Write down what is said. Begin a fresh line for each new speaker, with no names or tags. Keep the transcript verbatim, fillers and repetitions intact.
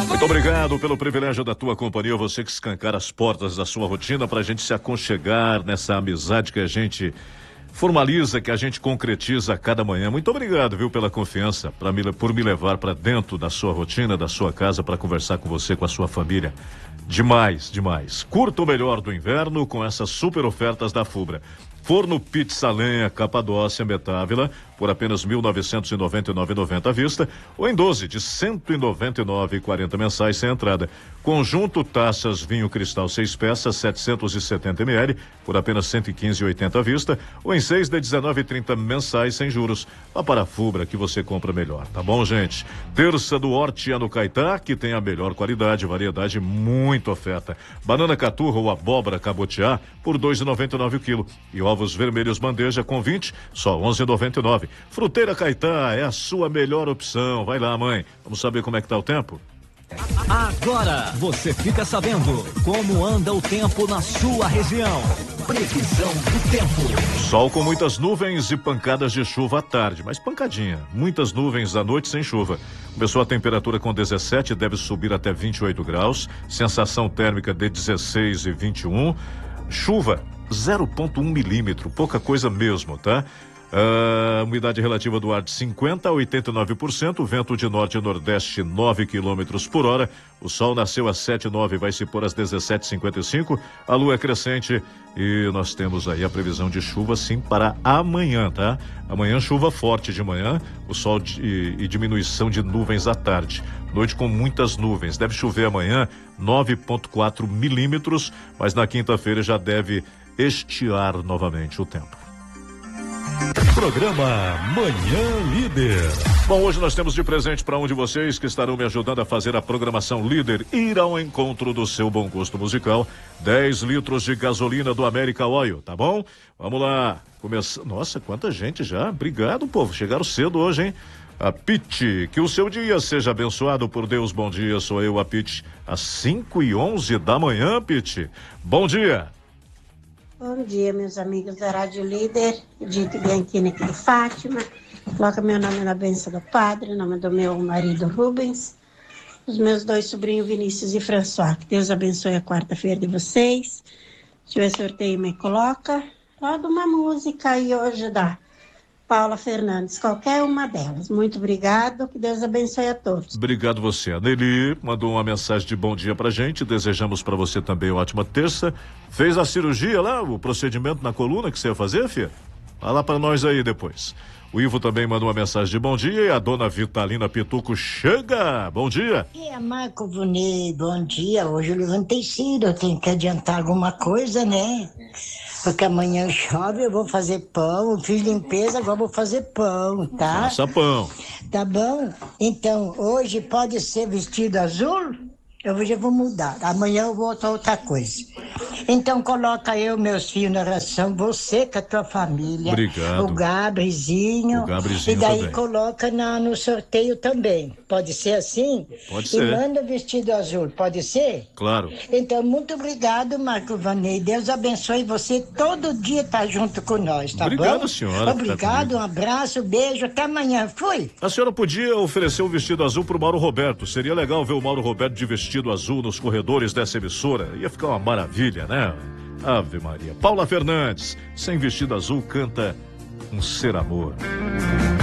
Muito obrigado pelo privilégio da tua companhia, você que escancara as portas da sua rotina pra gente se aconchegar nessa amizade que a gente formaliza, que a gente concretiza a cada manhã. Muito obrigado, viu, pela confiança, pra me, por me levar pra dentro da sua rotina, da sua casa, pra conversar com você, com a sua família. Demais, demais. Curta o melhor do inverno com essas super ofertas da Fubra. Forno pizza lenha Capadócia Metávila por apenas mil novecentos e noventa e nove reais e noventa centavos à vista ou em doze de cento e noventa e nove reais e quarenta centavos mensais sem entrada. Conjunto taças vinho cristal seis peças setecentos e setenta mililitros por apenas cento e quinze reais e oitenta centavos à vista ou em seis de dezenove reais e trinta centavos mensais sem juros. Vá para a Fubra que você compra melhor, tá bom, gente? Terça do Horti no Caetá, que tem a melhor qualidade, variedade, muita oferta. Banana caturra ou abóbora cabotiá por dois reais e noventa e nove centavos o quilo e ovos vermelhos bandeja com vinte, só onze reais e noventa e nove centavos. Fruteira Caetá é a sua melhor opção. Vai lá, mãe. Vamos saber como é que tá o tempo?
Agora você fica sabendo como anda o tempo na sua região. Previsão do tempo.
Sol com muitas nuvens e pancadas de chuva à tarde, mas pancadinha. Muitas nuvens à noite sem chuva. Começou a temperatura com dezessete, deve subir até vinte e oito graus. Sensação térmica de dezesseis e vinte e um. Chuva zero vírgula um milímetro, pouca coisa mesmo, tá? A umidade relativa do ar de cinquenta a oitenta e nove por cento, vento de norte e nordeste nove quilômetros por hora. O sol nasceu às sete e nove, vai se pôr às dezessete e cinquenta e cinco. A lua é crescente e nós temos aí a previsão de chuva sim para amanhã, tá? Amanhã chuva forte de manhã, o sol de, e, e diminuição de nuvens à tarde. Noite com muitas nuvens, deve chover amanhã nove vírgula quatro milímetros, mas na quinta-feira já deve estiar novamente o tempo.
Programa Manhã Líder.
Bom, hoje nós temos de presente para um de vocês que estarão me ajudando a fazer a programação Líder, ir ao encontro do seu bom gosto musical. dez litros de gasolina do América Oil, tá bom? Vamos lá. Começa... Nossa, quanta gente já. Obrigado, povo. Chegaram cedo hoje, hein? A Pete, que o seu dia seja abençoado por Deus. Bom dia, sou eu, a Pete. Às cinco e onze da manhã, Pete. Bom dia.
Bom dia, meus amigos da Rádio Líder, Edith Bianchini aqui de Fátima. Coloca meu nome na bênção do Padre, o nome do meu marido Rubens, os meus dois sobrinhos Vinícius e François. Que Deus abençoe a quarta-feira de vocês. Se tiver sorteio, me coloca. Roda uma música aí hoje da Paula Fernandes, qualquer uma delas. Muito obrigado, que Deus abençoe a todos.
Obrigado você. A Nelly mandou uma mensagem de bom dia pra gente, desejamos pra você também uma ótima terça. Fez a cirurgia lá, o procedimento na coluna que você ia fazer, filha? Fala pra nós aí depois. O Ivo também mandou uma mensagem de bom dia e a dona Vitalina Pituco chega. Bom dia.
É, Marco Vonei, bom dia. Hoje eu levantei cedo, eu tenho que adiantar alguma coisa, né? Porque amanhã chove, eu vou fazer pão, eu fiz limpeza, agora vou fazer pão, tá?
Faça pão.
Tá bom? Então, hoje pode ser vestido azul? Eu já vou mudar. Amanhã eu vou outra outra coisa. Então, coloca eu, meus filhos na ração, você com a tua família.
Obrigado.
O Gabrizinho.
O Gabrizinho
E daí
também.
coloca na, no sorteio também. Pode ser assim?
Pode
E
ser.
manda vestido azul, pode ser?
Claro.
Então, muito obrigado, Marco Vanei. Deus abençoe você. Todo dia tá junto com nós, tá
Obrigado,
bom?
senhora, que tá
Obrigado,
comigo.
um abraço, beijo. Até amanhã. Fui.
A senhora podia oferecer um vestido azul pro Mauro Roberto. Seria legal ver o Mauro Roberto de vestido azul nos corredores dessa emissora. Ia ficar uma maravilha, né? Ave Maria. Paula Fernandes, sem vestido azul, canta Um Ser Amor.